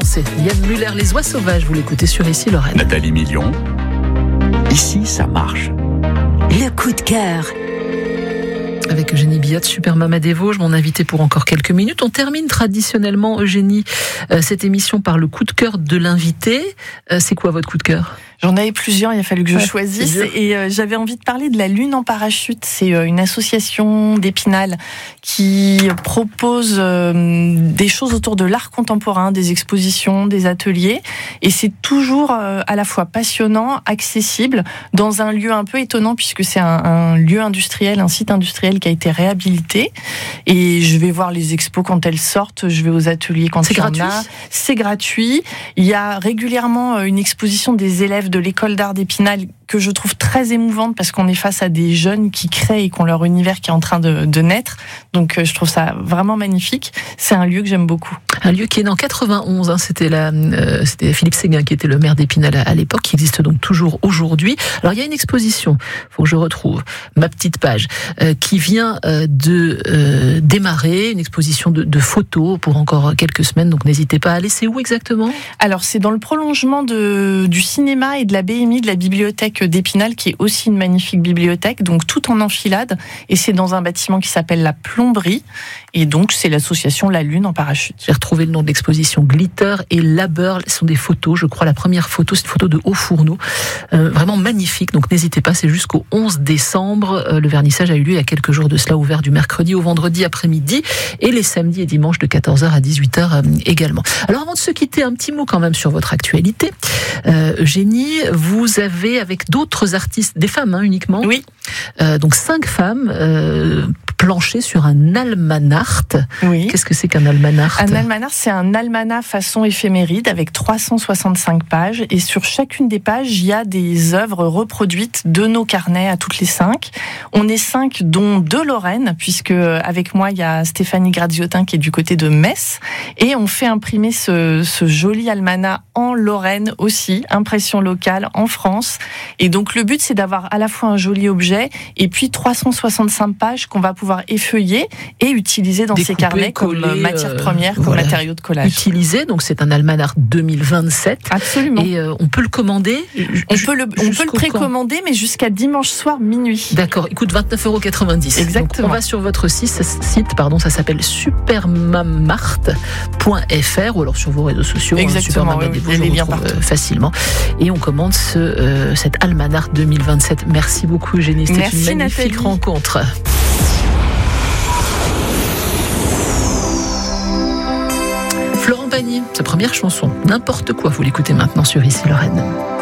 commencer. Yann Muller, Les Oies Sauvages, vous l'écoutez sur Ici Lorraine. Nathalie Million, Ici ça marche. Le coup de cœur. Avec Eugénie Billotte, Super Mama des Vosges, mon invité pour encore quelques minutes. On termine traditionnellement, Eugénie, cette émission par le coup de cœur de l'invité. C'est quoi votre coup de cœur ? J'en avais plusieurs, il a fallu que je choisisse. Et j'avais envie de parler de la Lune en parachute. C'est une association d'Épinal qui propose des choses autour de l'art contemporain, des expositions, des ateliers. Et c'est toujours à la fois passionnant, accessible, dans un lieu un peu étonnant puisque c'est un lieu industriel, un site industriel qui a été réhabilité. Et je vais voir les expos quand elles sortent, je vais aux ateliers quand il y en a. C'est gratuit. Il y a régulièrement une exposition des élèves de l'école d'art d'Épinal que je trouve très émouvante parce qu'on est face à des jeunes qui créent et qui ont leur univers qui est en train de naître. Donc je trouve ça vraiment magnifique. C'est un lieu que j'aime beaucoup. Un lieu qui est né en 91, c'était Philippe Séguin qui était le maire d'Épinal à l'époque, qui existe donc toujours aujourd'hui. Alors il y a une exposition, faut que je retrouve ma petite page, qui vient de démarrer, une exposition de photos pour encore quelques semaines, donc n'hésitez pas à aller. C'est où exactement ? Alors c'est dans le prolongement du cinéma et de la BMI, de la bibliothèque d'Épinal, qui est aussi une magnifique bibliothèque, donc tout en enfilade, et c'est dans un bâtiment qui s'appelle la Plomberie, et donc c'est l'association La Lune en parachute. J'ai retrouvé le nom de l'exposition, Glitter et Labeur, ce sont des photos, je crois la première photo, c'est une photo de Haut-Fourneau, vraiment magnifique, donc n'hésitez pas, c'est jusqu'au 11 décembre, le vernissage a eu lieu il y a quelques jours de cela, ouvert du mercredi au vendredi après-midi, et les samedis et dimanches de 14h à 18h également. Alors avant de se quitter, un petit mot quand même sur votre actualité. Eugénie, vous avez avec d'autres artistes, des femmes uniquement. Oui. Donc 5 femmes planchées sur un almanach. Oui. Qu'est-ce que c'est qu'un almanach ? Un almanach, c'est un almanach façon éphéméride avec 365 pages. Et sur chacune des pages, il y a des œuvres reproduites de nos carnets à toutes les 5. On est 5, dont 2 Lorraine, puisque avec moi, il y a Stéphanie Graziotin qui est du côté de Metz. Et on fait imprimer ce joli almanach en Lorraine aussi, impression locale en France. Et donc le but, c'est d'avoir à la fois un joli objet et puis 365 pages qu'on va pouvoir effeuiller et utiliser dans ces carnets comme matière première, comme matériau de collage. Utilisé, donc c'est un almanach 2027. Absolument. Et on peut le commander. On peut le précommander, mais jusqu'à dimanche soir minuit. D'accord, il coûte 29,90 €. Exactement. Donc on va sur votre site, ça s'appelle supermamart.fr ou alors sur vos réseaux sociaux. Exactement, on est bien partout. Facilement. Et on commande cet almanach 2027. Merci beaucoup, Eugénie. C'était une magnifique rencontre. Florent Pagny, sa première chanson, N'importe quoi, vous l'écoutez maintenant sur Ici Lorraine.